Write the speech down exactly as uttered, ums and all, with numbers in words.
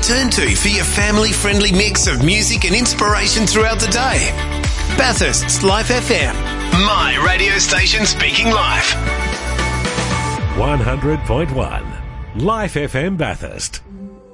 turn to for your family-friendly mix of music and inspiration throughout the day. Bathurst's Life F M. My radio station speaking live. one hundred point one Life F M Bathurst.